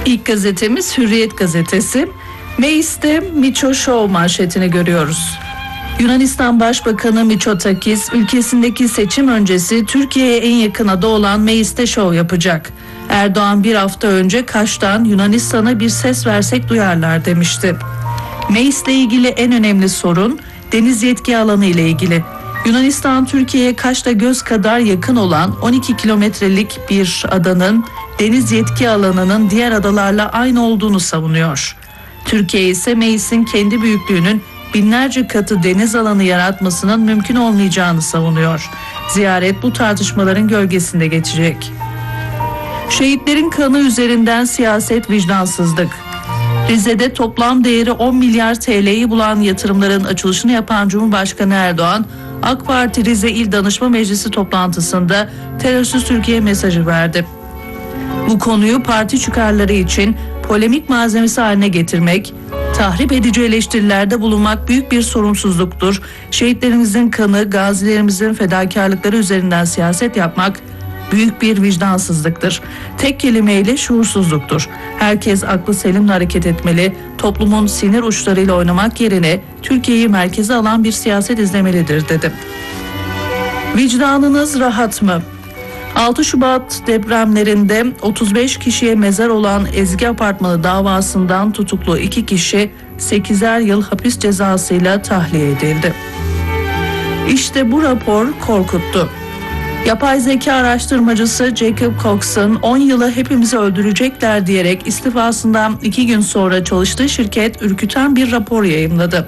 İlk gazetemiz Hürriyet gazetesi. Mecliste Miço Show manşetini görüyoruz. Yunanistan Başbakanı Mitsotakis ülkesindeki seçim öncesi Türkiye'ye en yakın adı olan Mecliste şov yapacak. Erdoğan bir hafta önce Kaş'tan Yunanistan'a bir ses versek duyarlar demişti. Meclisle ilgili en önemli sorun deniz yetki alanı ile ilgili. Yunanistan Türkiye'ye Kaş'la göz kadar yakın olan 12 kilometrelik bir adanın deniz yetki alanının diğer adalarla aynı olduğunu savunuyor. Türkiye ise meclisin kendi büyüklüğünün binlerce katı deniz alanı yaratmasının mümkün olmayacağını savunuyor. Ziyaret bu tartışmaların gölgesinde geçecek. Şehitlerin kanı üzerinden siyaset vicdansızlık. Rize'de toplam değeri 10 milyar TL'yi bulan yatırımların açılışını yapan Cumhurbaşkanı Erdoğan, AK Parti Rize İl Danışma Meclisi toplantısında terörsüz Türkiye mesajı verdi. Bu konuyu parti çıkarları için polemik malzemesi haline getirmek, tahrip edici eleştirilerde bulunmak büyük bir sorumsuzluktur. Şehitlerimizin kanı, gazilerimizin fedakarlıkları üzerinden siyaset yapmak büyük bir vicdansızlıktır. Tek kelimeyle şuursuzluktur. Herkes aklı selimle hareket etmeli, toplumun sinir uçlarıyla oynamak yerine Türkiye'yi merkeze alan bir siyaset izlemelidir dedi. Vicdanınız rahat mı? 6 Şubat depremlerinde 35 kişiye mezar olan Ezgi Apartmanı davasından tutuklu 2 kişi 8'er yıl hapis cezasıyla tahliye edildi. İşte bu rapor korkuttu. Yapay zeka araştırmacısı Jacob Cox'un 10 yılı hepimizi öldürecekler diyerek istifasından 2 gün sonra çalıştığı şirket ürküten bir rapor yayımladı.